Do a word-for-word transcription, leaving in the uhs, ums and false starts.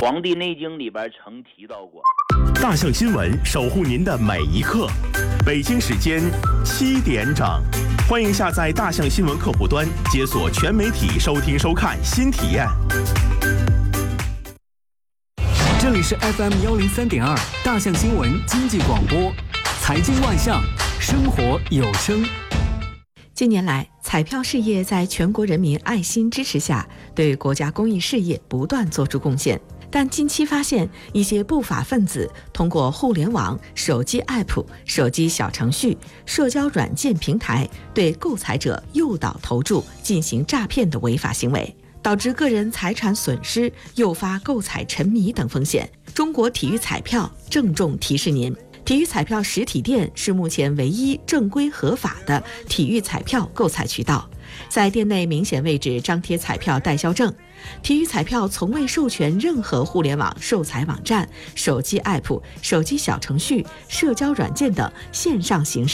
黄帝内经里边曾提到过。 大象新闻守护您的每一刻。北京时间七点整，欢迎下载大象新闻客户端，解锁全媒体收听收看新体验。 这里是 F M 幺零三点二大象新闻经济广播，财经万象，生活有声。 近年来，彩票事业在全国人民爱心支持下，对国家公益事业不断做出贡献。但近期发现，一些不法分子通过互联网、手机 App、手机小程序、社交软件平台，对购彩者诱导投注进行诈骗的违法行为，导致个人财产损失，诱发购彩沉迷等风险。中国体育彩票郑重提示您，体育彩票实体店是目前唯一正规合法的体育彩票购彩渠道，在店内明显位置张贴彩票代销证。体育彩票从未授权任何互联网售彩网站、手机 App、手机小程序、社交软件等线上形式